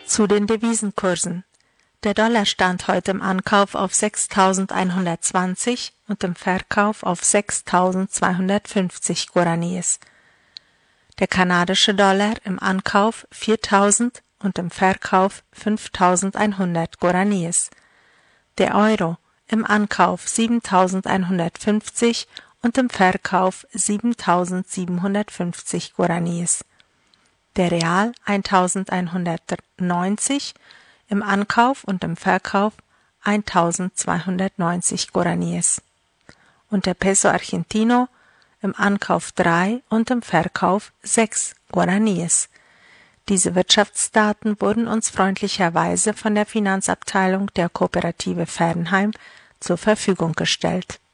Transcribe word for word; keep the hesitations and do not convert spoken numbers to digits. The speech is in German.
Zu den Devisenkursen. Der Dollar stand heute im Ankauf auf sechstausendeinhundertzwanzig und im Verkauf auf sechstausendzweihundertfünfzig Guaraníes. Der kanadische Dollar im Ankauf viertausend und im Verkauf fünftausendeinhundert Guaraníes. Der Euro im Ankauf siebentausendeinhundertfünfzig und im Verkauf siebentausendsiebenhundertfünfzig Guaraníes. Der Real eintausendeinhundertneunzig, im Ankauf und im Verkauf eintausendzweihundertneunzig Guaraníes. Und der Peso Argentino im Ankauf drei und im Verkauf sechs Guaraníes. Diese Wirtschaftsdaten wurden uns freundlicherweise von der Finanzabteilung der Kooperative Fernheim zur Verfügung gestellt.